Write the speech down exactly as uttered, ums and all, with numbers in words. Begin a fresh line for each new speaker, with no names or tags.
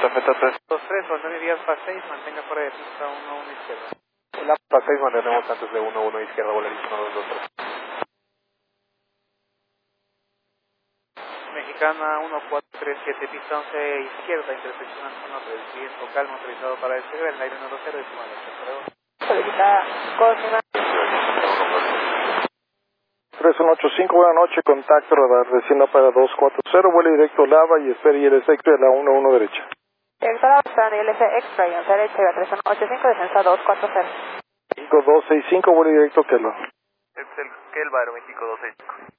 Zafeta tres.
dos tres, Valdivia Alfa seis, mantenga fuera de pista uno uno izquierda.
El Alfa seis mantenemos antes de uno uno izquierda, Volaris uno dos dos tres.
Mexicana uno cuatro tres siete, pista once izquierda, intersección uno tres, viento calmo autorizado para despegar, el aire uno cero, decimales,
solicita Cosima.
tres uno ocho cinco, buenas noches, contacto radar, descienda para dos cuatro cero, vuelo directo Lava y espera I L S X de la uno uno derecha.
Directo Lava, espera I L S X, Rayon derecha, tres uno ocho cinco, descensa dos cuatro cero.
cinco dos seis cinco, vuelo directo Kelo.
Excel Kelva, Aeroméxico dos seis cinco.